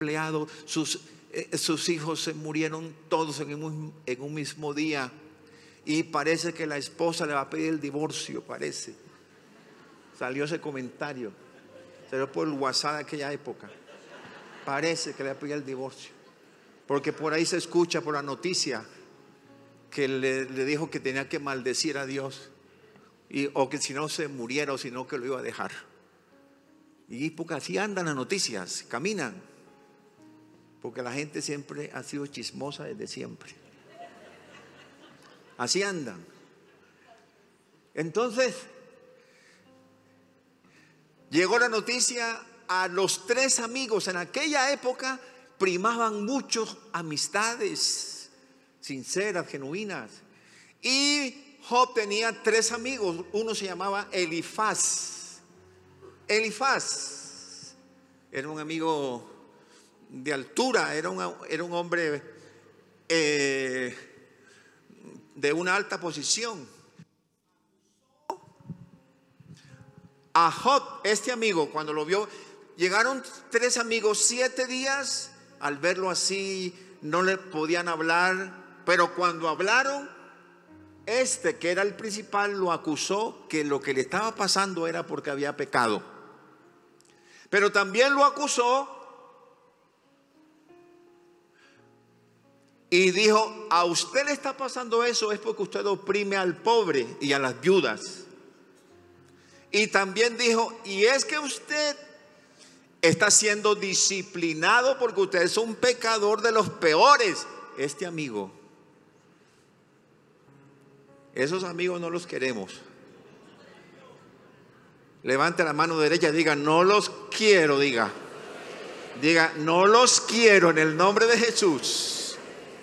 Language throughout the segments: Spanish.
empleado, sus hijos se murieron todos en un mismo día, y parece que la esposa le va a pedir el divorcio, parece. Salió ese comentario, salió por el WhatsApp de aquella época. Parece que le va a pedir el divorcio, porque por ahí se escucha por la noticia que le dijo que tenía que maldecir a Dios, o que si no se muriera, o si no que lo iba a dejar. Y porque así andan las noticias, caminan, porque la gente siempre ha sido chismosa desde siempre. Así andan. Entonces llegó la noticia a los tres amigos. En aquella época primaban mucho amistades sinceras, genuinas. Y Job tenía tres amigos. Uno se llamaba Elifaz. Elifaz era un amigo de altura, era un hombre de una alta posición. A Job, este amigo, cuando lo vio, llegaron tres amigos, 7 días. Al verlo así no le podían hablar, pero cuando hablaron, este que era el principal lo acusó que lo que le estaba pasando era porque había pecado. Pero también lo acusó y dijo: a usted le está pasando eso es porque usted oprime al pobre y a las viudas. Y también dijo: y es que usted está siendo disciplinado porque usted es un pecador de los peores. Este amigo, esos amigos no los queremos. Levante la mano derecha, diga: no los quiero, diga, no los quiero en el nombre de Jesús.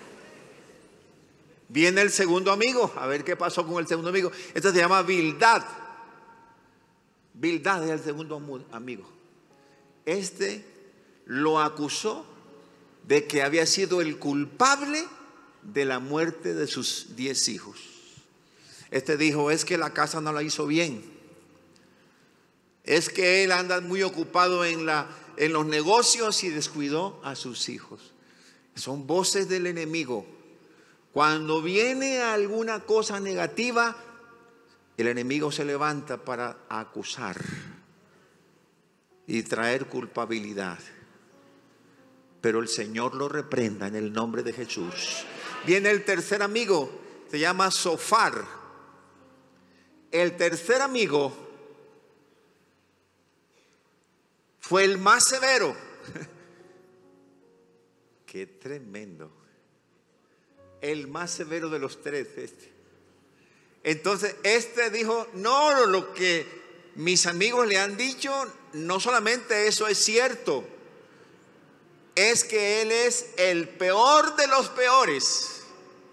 Viene el segundo amigo, a ver qué pasó con el segundo amigo. Este se llama Bildad. Bildad es el segundo amigo. Este lo acusó de que había sido el culpable de la muerte de sus 10 hijos. Este dijo: es que la casa no la hizo bien. Es que él anda muy ocupado en los negocios y descuidó a sus hijos. Son voces del enemigo. Cuando viene alguna cosa negativa, el enemigo se levanta para acusar y traer culpabilidad. Pero el Señor lo reprenda en el nombre de Jesús. Viene el tercer amigo, se llama Zofar. El tercer amigo fue el más severo. Qué tremendo. El más severo de los tres, Entonces este dijo: no, lo que mis amigos le han dicho, no solamente eso es cierto, es que él es el peor de los peores.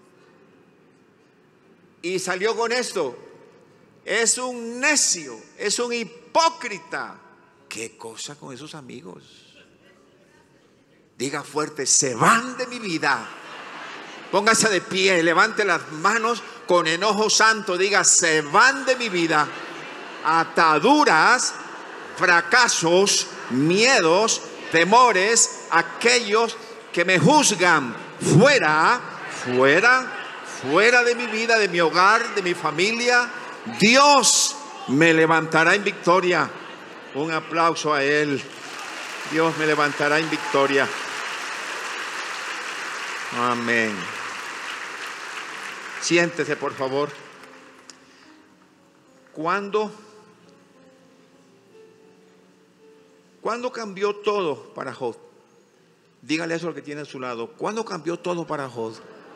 Y salió con esto: es un necio, es un hipócrita. ¿Qué cosa con esos amigos? Diga fuerte: se van de mi vida. Póngase de pie, levante las manos con enojo santo, diga: se van de mi vida. Ataduras, fracasos, miedos, temores, aquellos que me juzgan, fuera, fuera, fuera de mi vida, de mi hogar, de mi familia. Dios me levantará en victoria. Un aplauso a Él. Dios me levantará en victoria. Amén. Siéntese, por favor. ¿Cuándo cambió todo para Job? Dígale eso al que tiene a su lado. ¿Cuándo cambió todo para Job?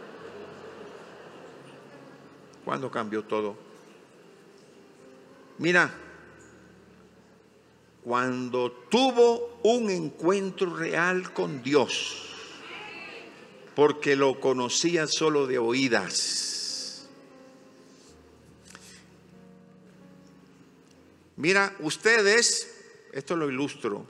¿Cuándo cambió todo? Mira, cuando tuvo un encuentro real con Dios, porque lo conocía solo de oídas. Mira, ustedes, esto lo ilustro.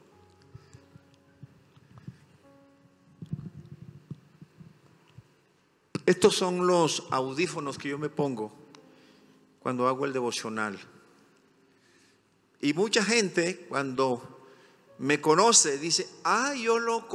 Estos son los audífonos que yo me pongo cuando hago el devocional. Y mucha gente, cuando me conoce, dice: yo lo